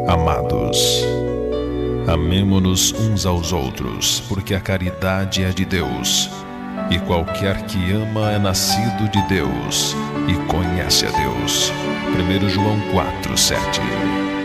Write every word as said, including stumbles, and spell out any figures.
Amados, amemo-nos uns aos outros, porque a caridade é de Deus, e qualquer que ama é nascido de Deus e conhece a Deus. primeiro João quatro, sete.